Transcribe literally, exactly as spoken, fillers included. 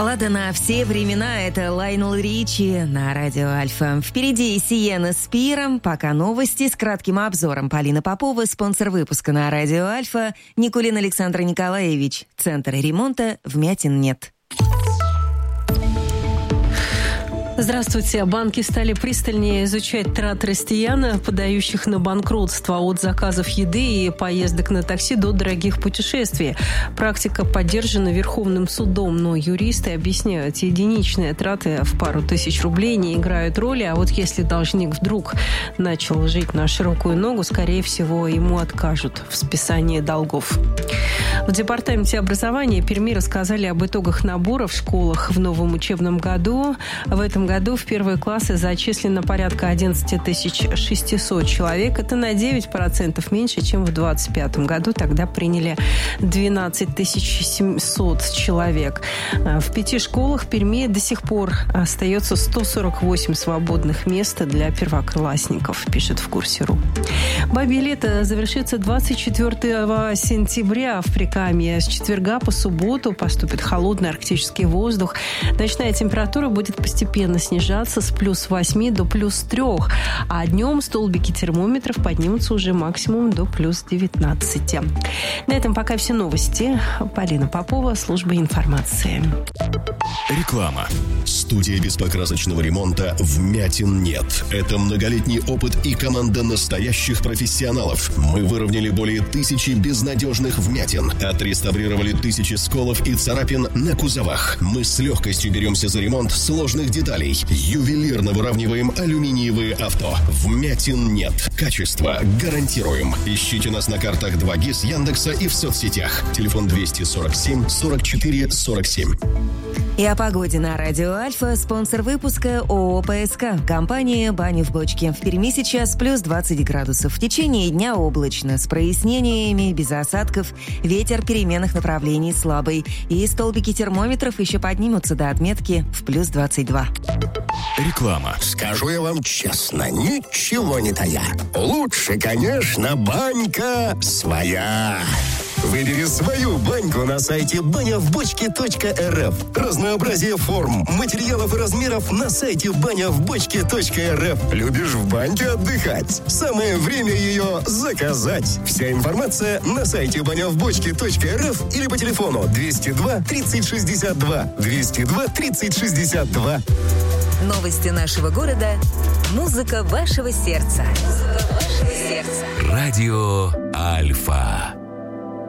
Баллада на все времена — это Лайонел Ричи на радио Альфа. Впереди Сиена с Пиром, пока новости с кратким обзором. Полина Попова, спонсор выпуска на радио Альфа. Никулин Александр Николаевич. Центр ремонта вмятин нет. Здравствуйте. Банки стали пристальнее изучать траты россиян, подающих на банкротство, от заказов еды и поездок на такси до дорогих путешествий. Практика поддержана Верховным судом, но юристы объясняют, единичные траты в пару тысяч рублей не играют роли, а вот если должник вдруг начал жить на широкую ногу, скорее всего, ему откажут в списании долгов. В Департаменте образования Перми рассказали об итогах набора в школах в новом учебном году. В этом году в первые классы зачислено порядка одиннадцать тысяч шестьсот человек. Это на девять процентов меньше, чем в двадцать пятом году. Тогда приняли двенадцать тысяч семьсот человек. В пяти школах Перми до сих пор остается сто сорок восемь свободных мест для первоклассников, пишет в Курсе.ру. Бабье лето завершится двадцать четвёртого сентября в Прикамье. С четверга по субботу поступит холодный арктический воздух. Ночная температура будет постепенно снижаться с плюс восьми до плюс трех, а днем столбики термометров поднимутся уже максимум до плюс девятнадцати. На этом пока все новости. Полина Попова, служба информации. Реклама. Студия беспокрасочного ремонта «Вмятин нет». Это многолетний опыт и команда настоящих профессионалов. Мы выровняли более тысячи безнадежных вмятин, отреставрировали тысячи сколов и царапин на кузовах. Мы с легкостью беремся за ремонт сложных деталей. Ювелирно выравниваем алюминиевые авто. Вмятин нет. Качество гарантируем. Ищите нас на картах два гис Яндекса и в соцсетях. Телефон двести сорок семь сорок четыре сорок семь. И о погоде на радио Альфа. Спонсор выпуска ООО ПСК. Компания «Баня в бочке». В Перми сейчас плюс двадцать градусов. В течение дня облачно, с прояснениями, без осадков. Ветер переменных направлений слабый. И столбики термометров еще поднимутся до отметки в плюс двадцать два. Реклама. Скажу я вам честно, ничего не тая. Лучше, конечно, банька своя. Выбери свою баньку на сайте баня в бочке точка эр эф. Разнообразие форм, материалов и размеров на сайте баня в бочке точка эр эф. Любишь в баньке отдыхать? Самое время ее заказать. Вся информация на сайте баня в бочке точка эр эф или по телефону двести два тридцать шестьдесят два. двести два тридцать шестьдесят два. Новости нашего города. Музыка вашего сердца. Музыка вашего сердца. Радио Альфа.